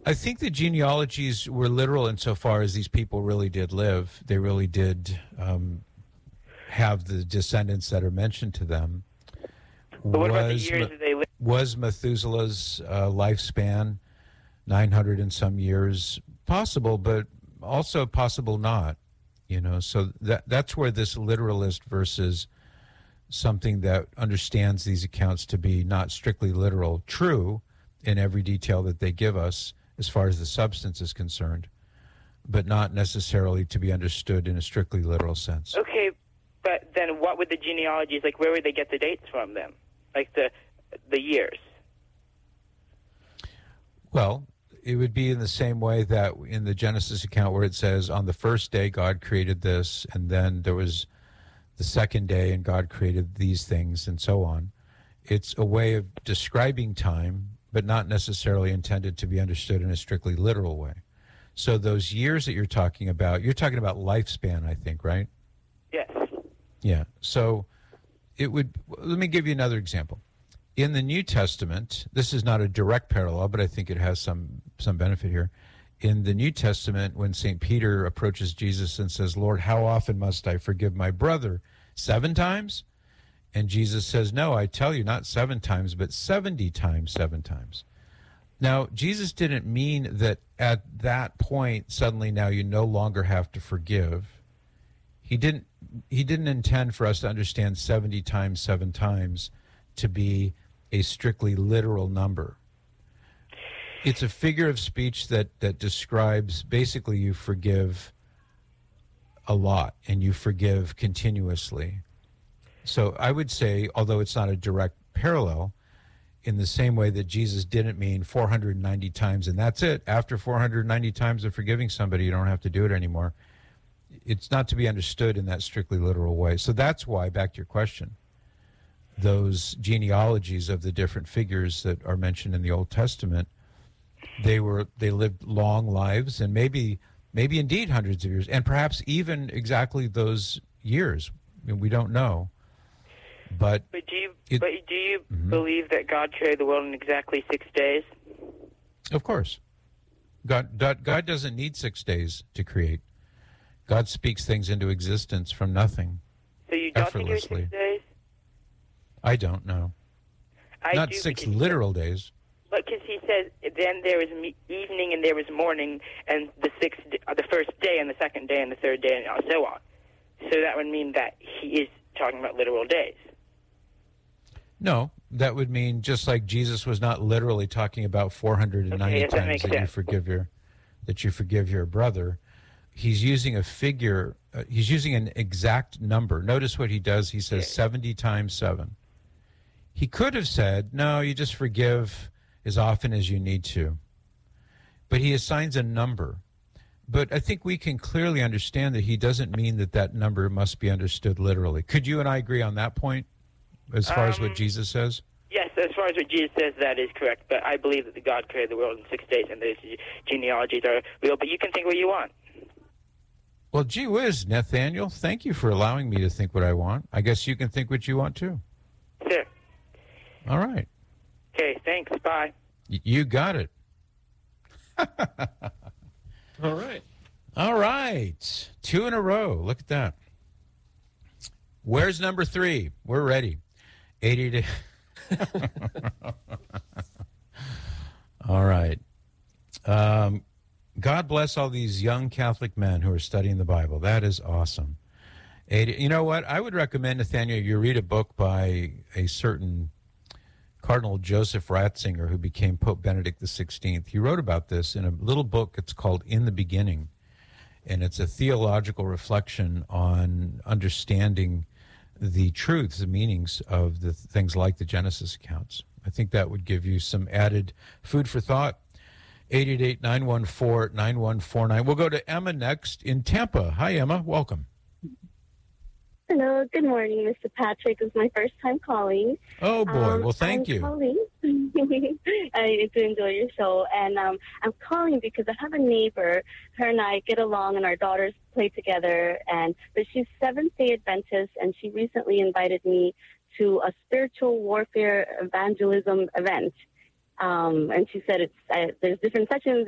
I think the genealogies were literal insofar as these people really did live. They really did have the descendants that are mentioned to them. But what about the years that they lived? Was Methuselah's lifespan 900 and some years? Possible, but also possible not. So that's where this literalist versus something that understands these accounts to be not strictly literal, true in every detail that they give us as far as the substance is concerned, but not necessarily to be understood in a strictly literal sense. Okay, but then what would the genealogies, like where would they get the dates from then? Like the years? Well, it would be in the same way that in the Genesis account where it says on the first day God created this, and then there was the second day and God created these things and so on. It's a way of describing time, but not necessarily intended to be understood in a strictly literal way. So those years that you're talking about lifespan, I think, right? Yes. Yeah. So let me give you another example. In the New Testament, this is not a direct parallel, but I think it has some benefit here. In the New Testament, when St. Peter approaches Jesus and says, Lord, how often must I forgive my brother? 7 times? And Jesus says, no, I tell you, not 7 times, but 70 times, 7 times. Now, Jesus didn't mean that at that point, suddenly now you no longer have to forgive. He didn't intend for us to understand 70 times, 7 times to be a strictly literal number. It's a figure of speech that describes, basically, you forgive a lot and you forgive continuously. So I would say, although it's not a direct parallel, in the same way that Jesus didn't mean 490 times and that's it. After 490 times of forgiving somebody, you don't have to do it anymore. It's not to be understood in that strictly literal way. So that's why, back to your question, those genealogies of the different figures that are mentioned in the Old Testament, they lived long lives and maybe indeed hundreds of years, and perhaps even exactly those years. I mean, we don't know. But do you believe that God created the world in exactly 6 days? Of course. God doesn't need 6 days to create. God speaks things into existence from nothing. So you don't think it was 6 days? I don't know. Not 6 literal days. But because he says, then there was evening and there was morning, and the first day and the second day and the third day and so on. So that would mean that he is talking about literal days. No, that would mean just like Jesus was not literally talking about 490 times that you forgive your brother. He's using a figure. He's using an exact number. Notice what he does. He says 70 times 7. He could have said, no, you just forgive as often as you need to. But he assigns a number. But I think we can clearly understand that he doesn't mean that number must be understood literally. Could you and I agree on that point as far as what Jesus says? Yes, as far as what Jesus says, that is correct. But I believe that God created the world in 6 days and those genealogies are real. But you can think what you want. Well, gee whiz, Nathaniel, thank you for allowing me to think what I want. I guess you can think what you want, too. Sure. All right. Okay, thanks. Bye. You got it. All right. All right. 2 in a row. Look at that. Where's number 3? We're ready. 80 to... All right. God bless all these young Catholic men who are studying the Bible. That is awesome. You know what? I would recommend, Nathaniel, you read a book by a certain Cardinal Joseph Ratzinger, who became Pope Benedict XVI. He wrote about this in a little book. It's called In the Beginning, and it's a theological reflection on understanding the truths, the meanings of the things like the Genesis accounts. I think that would give you some added food for thought. 888-914-9149. We'll go to Emma next in Tampa. Hi, Emma. Welcome. Hello. Good morning, Mr. Patrick. It's my first time calling. Oh, boy. Well, thank you. Calling. I do enjoy your show. And I'm calling because I have a neighbor. Her and I get along, and our daughters play together. But she's Seventh-day Adventist, and she recently invited me to a spiritual warfare evangelism event. And she said there's different sections.